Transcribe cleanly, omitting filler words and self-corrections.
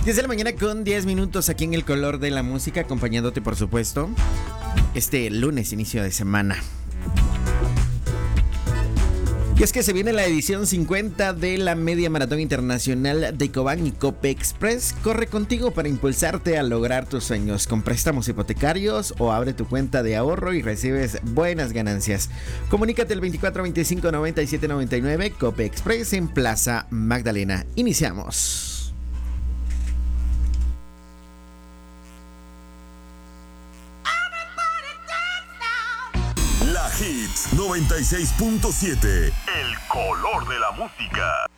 10 de la mañana con 10 minutos aquí en El Color de la Música, acompañándote, por supuesto, este lunes, inicio de semana. Y es que se viene la edición 50 de la Media Maratón Internacional de Ecobank y Cope Express. Corre contigo para impulsarte a lograr tus sueños con préstamos hipotecarios o abre tu cuenta de ahorro y recibes buenas ganancias. Comunícate el 24 25 97 99 Cope Express en Plaza Magdalena. Iniciamos. La Hits 96.7. El color de la música.